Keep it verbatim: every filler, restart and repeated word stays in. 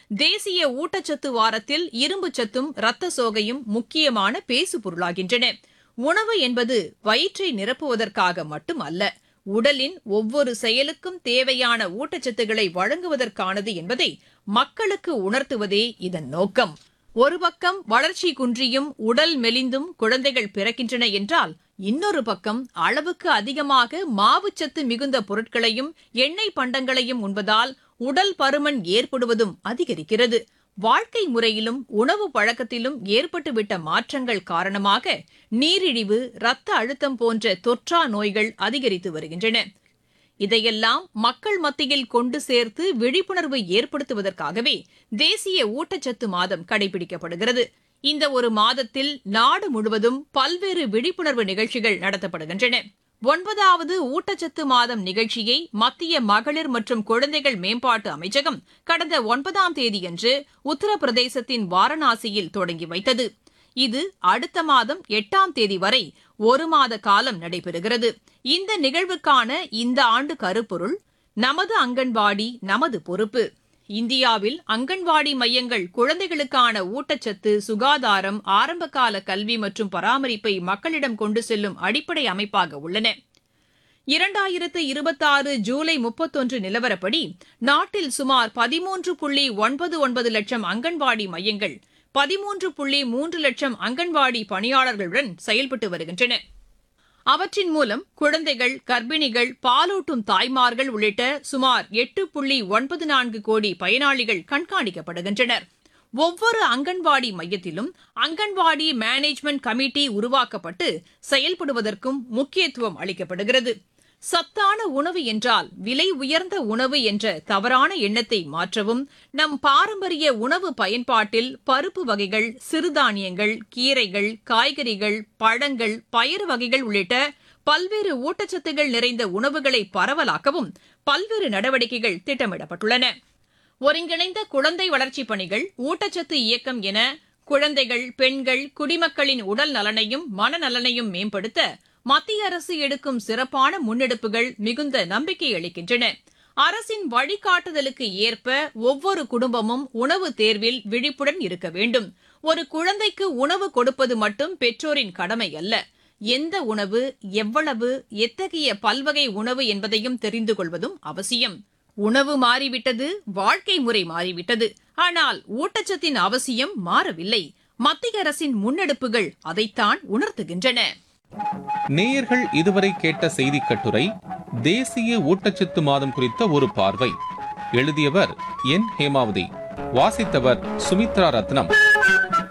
தேசிய ஊட்டச்சத்து வாரத்தில் இரும்பு சத்தும் இரத்த சோகையும் முக்கியமான பேசு பொருளாகின்றன. உணவு என்பது வயிற்றை நிரப்புவதற்காக மட்டுமல்ல, உடலின் ஒவ்வொரு செயலுக்கும் தேவையான ஊட்டச்சத்துக்களை வழங்குவதற்கானது என்பதை மக்களுக்கு உணர்த்துவதே இதன் நோக்கம். ஒரு பக்கம் வளர்ச்சி குன்றியும் உடல் மெலிந்தும் குழந்தைகள் பிறக்கின்றன என்றால், இன்னொரு பக்கம் அளவுக்கு அதிகமாக மாவுச்சத்து மிகுந்த பொருட்களையும் எண்ணெய் பண்டங்களையும் உண்பதால் உடல் பருமன் ஏற்படுவதும் அதிகரிக்கிறது. வாழ்க்கை முறையிலும் உணவு பழக்கத்திலும் ஏற்பட்டுவிட்ட மாற்றங்கள் காரணமாக நீரிழிவு, இரத்த அழுத்தம் போன்ற தொற்றா நோய்கள் அதிகரித்து வருகின்றன. இதையெல்லாம் மக்கள் மத்தியில் கொண்டு சேர்த்து விழிப்புணர்வு ஏற்படுத்துவதற்காகவே தேசிய ஊட்டச்சத்து மாதம் கடைபிடிக்கப்படுகிறது. இந்த ஒரு மாதத்தில் நாடு முழுவதும் பல்வேறு விழிப்புணர்வு நிகழ்ச்சிகள் நடத்தப்படுகின்றன. ஒன்பதாவது ஊட்டச்சத்து மாதம் நிகழ்ச்சியை மத்திய மகளிர் மற்றும் குழந்தைகள் மேம்பாட்டு அமைச்சகம் கடந்த ஒன்பதாம் தேதியன்று உத்தரப்பிரதேசத்தின் வாரணாசியில் தொடங்கி வைத்தது. இது அடுத்த மாதம் எட்டாம் தேதி வரை ஒரு மாத காலம் நடைபெறுகிறது. இந்த நிகழ்வுக்கான இந்த ஆண்டு கருப்பொருள் நமது அங்கன்வாடி நமது பொறுப்பு. இந்தியாவில் அங்கன்வாடி மையங்கள் குழந்தைகளுக்கான ஊட்டச்சத்து, சுகாதாரம், ஆரம்பகால கல்வி மற்றும் பராமரிப்பை மக்களிடம் கொண்டு செல்லும் அடிப்படை அமைப்பாக உள்ளன. இரண்டாயிரத்து இருபத்தாறு ஜூலை முப்பத்தொன்று நிலவரப்படி நாட்டில் சுமார் பதிமூன்று புள்ளி ஒன்பது ஒன்பது லட்சம் அங்கன்வாடி மையங்கள் பதிமூன்று புள்ளி மூன்று லட்சம் அங்கன்வாடி பணியாளர்களுடன் செயல்பட்டு வருகின்றன. அவற்றின் மூலம் குழந்தைகள், கர்ப்பிணிகள், பாலூட்டும் தாய்மார்கள் உள்ளிட்ட சுமார் எட்டு புள்ளி ஒன்பது நான்கு கோடி பயனாளிகள் கண்காணிக்கப்படுகின்றனர். ஒவ்வொரு அங்கன்வாடி மையத்திலும் அங்கன்வாடி மேனேஜ்மெண்ட் கமிட்டி உருவாக்கப்பட்டு செயல்படுவதற்கும் முக்கியத்துவம் அளிக்கப்படுகிறது. சத்தான உணவு என்றால் விலை உயர்ந்த உணவு என்ற தவறான எண்ணத்தை மாற்றவும், நம் பாரம்பரிய உணவு பயன்பாட்டில் பருப்பு வகைகள், சிறுதானியங்கள், கீரைகள், காய்கறிகள், பழங்கள், பயறு வகைகள் உள்ளிட்ட பல்வேறு ஊட்டச்சத்துகள் நிறைந்த உணவுகளை பரவலாக்கவும் பல்வேறு நடவடிக்கைகள் திட்டமிடப்பட்டுள்ளன. ஒருங்கிணைந்த குழந்தை வளர்ச்சிப் பணிகள், ஊட்டச்சத்து இயக்கம் என குழந்தைகள், பெண்கள், குடிமக்களின் உடல் நலனையும் மனநலனையும் மேம்படுத்த மத்திய அரசு எடுக்கும் சிறப்பான முன்னெடுப்புகள் மிகுந்த நம்பிக்கை அளிக்கின்றன. அரசின் வழிகாட்டுதலுக்கு ஏற்ப ஒவ்வொரு குடும்பமும் உணவு தேர்வில் விழிப்புடன் இருக்க வேண்டும். ஒரு குழந்தைக்கு உணவு கொடுப்பது மட்டும் பெற்றோரின் கடமை அல்ல. எந்த உணவு, எவ்வளவு, எத்தகைய பல்வகை உணவு என்பதையும் தெரிந்து கொள்வதும் அவசியம். உணவு மாறிவிட்டது, வாழ்க்கை முறை மாறிவிட்டது. ஆனால் ஊட்டச்சத்தின் அவசியம் மாறவில்லை. மத்திய அரசின் முன்னெடுப்புகள் அதைத்தான் உணர்த்துகின்றன. நேயர்கள் இதுவரை கேட்ட செய்தி கட்டுரை தேசிய ஊட்டச்சத்து மாதம் குறித்த ஒரு பார்வை. எழுதியவர் என் ஹேமாவதி, வாசித்தவர் சுமித்ரா ரத்னம்.